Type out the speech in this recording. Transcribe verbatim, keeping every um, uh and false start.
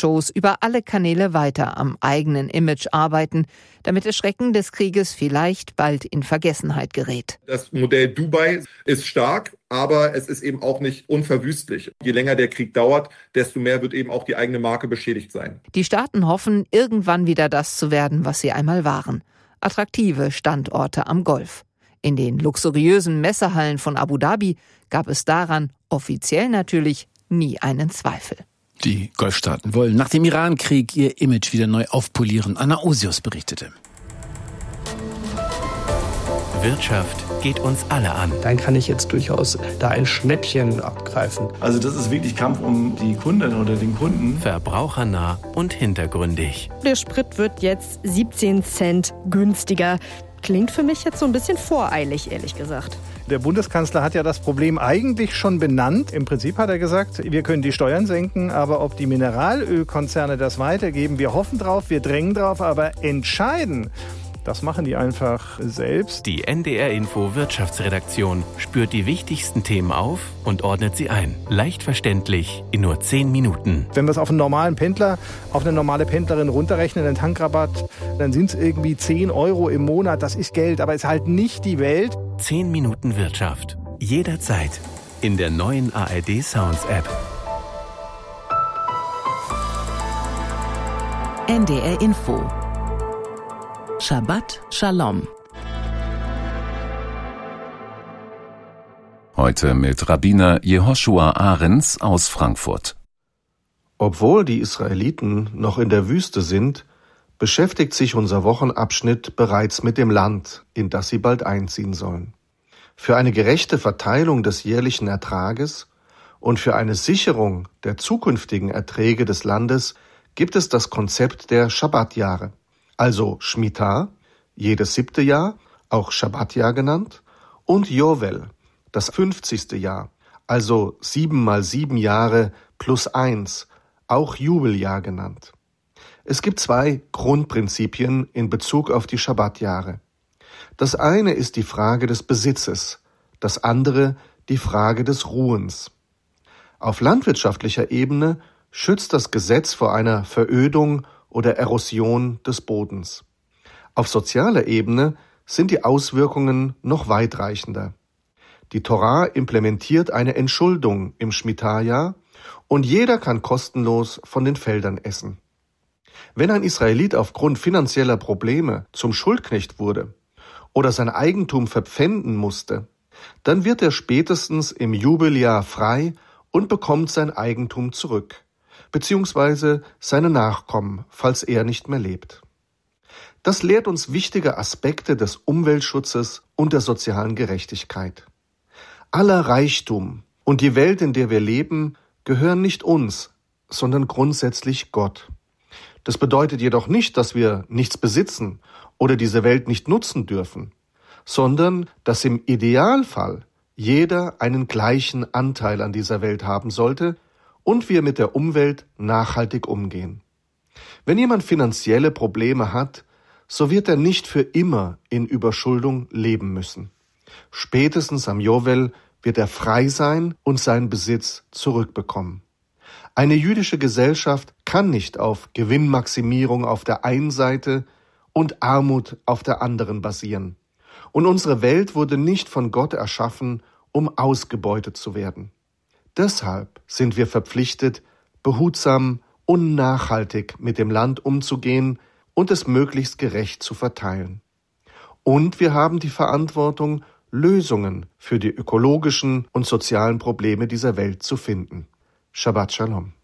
Talkshows über alle Kanäle weiter am eigenen Image arbeiten, damit der Schrecken des Krieges vielleicht bald in Vergessenheit gerät. Das Modell Dubai ist stark, aber es ist eben auch nicht unverwüstlich. Je länger der Krieg dauert, desto mehr wird eben auch die eigene Marke beschädigt sein. Die Staaten hoffen, irgendwann wieder das zu werden, was sie einmal waren. Attraktive Standorte am Golf. In den luxuriösen Messehallen von Abu Dhabi gab es daran, offiziell natürlich, nie einen Zweifel. Die Golfstaaten wollen nach dem Iran-Krieg ihr Image wieder neu aufpolieren. Anna Osius berichtete. Wirtschaft geht uns alle an. Dann kann ich jetzt durchaus da ein Schnäppchen abgreifen. Also das ist wirklich Kampf um die Kundin oder den Kunden. Verbrauchernah und hintergründig. Der Sprit wird jetzt siebzehn Cent günstiger. Klingt für mich jetzt so ein bisschen voreilig, ehrlich gesagt. Der Bundeskanzler hat ja das Problem eigentlich schon benannt. Im Prinzip hat er gesagt, wir können die Steuern senken, aber ob die Mineralölkonzerne das weitergeben, wir hoffen drauf, wir drängen drauf, aber entscheiden, das machen die einfach selbst. Die N D R-Info Wirtschaftsredaktion spürt die wichtigsten Themen auf und ordnet sie ein. Leicht verständlich in nur zehn Minuten. Wenn wir es auf einen normalen Pendler, auf eine normale Pendlerin runterrechnen, den Tankrabatt, dann sind es irgendwie zehn Euro im Monat. Das ist Geld, aber es ist halt nicht die Welt. zehn Minuten Wirtschaft. Jederzeit. In der neuen A R D Sounds App. N D R Info. Shabbat Shalom. Heute mit Rabbiner Jehoshua Ahrens aus Frankfurt. Obwohl die Israeliten noch in der Wüste sind, beschäftigt sich unser Wochenabschnitt bereits mit dem Land, in das sie bald einziehen sollen. Für eine gerechte Verteilung des jährlichen Ertrages und für eine Sicherung der zukünftigen Erträge des Landes gibt es das Konzept der Schabbatjahre. Also Schmitah, jedes siebte Jahr, auch Schabbatjahr genannt, und Jovel, das fünfzigste Jahr, also sieben mal sieben Jahre plus eins, auch Jubeljahr genannt. Es gibt zwei Grundprinzipien in Bezug auf die Schabbatjahre. Das eine ist die Frage des Besitzes, das andere die Frage des Ruhens. Auf landwirtschaftlicher Ebene schützt das Gesetz vor einer Verödung oder Erosion des Bodens. Auf sozialer Ebene sind die Auswirkungen noch weitreichender. Die Torah implementiert eine Entschuldung im Schmitah-Jahr und jeder kann kostenlos von den Feldern essen. Wenn ein Israelit aufgrund finanzieller Probleme zum Schuldknecht wurde oder sein Eigentum verpfänden musste, dann wird er spätestens im Jubeljahr frei und bekommt sein Eigentum zurück, beziehungsweise seine Nachkommen, falls er nicht mehr lebt. Das lehrt uns wichtige Aspekte des Umweltschutzes und der sozialen Gerechtigkeit. Aller Reichtum und die Welt, in der wir leben, gehören nicht uns, sondern grundsätzlich Gott. Das bedeutet jedoch nicht, dass wir nichts besitzen oder diese Welt nicht nutzen dürfen, sondern dass im Idealfall jeder einen gleichen Anteil an dieser Welt haben sollte und wir mit der Umwelt nachhaltig umgehen. Wenn jemand finanzielle Probleme hat, so wird er nicht für immer in Überschuldung leben müssen. Spätestens am Jovel wird er frei sein und seinen Besitz zurückbekommen. Eine jüdische Gesellschaft kann nicht auf Gewinnmaximierung auf der einen Seite und Armut auf der anderen basieren. Und unsere Welt wurde nicht von Gott erschaffen, um ausgebeutet zu werden. Deshalb sind wir verpflichtet, behutsam und nachhaltig mit dem Land umzugehen und es möglichst gerecht zu verteilen. Und wir haben die Verantwortung, Lösungen für die ökologischen und sozialen Probleme dieser Welt zu finden. Shabbat Shalom.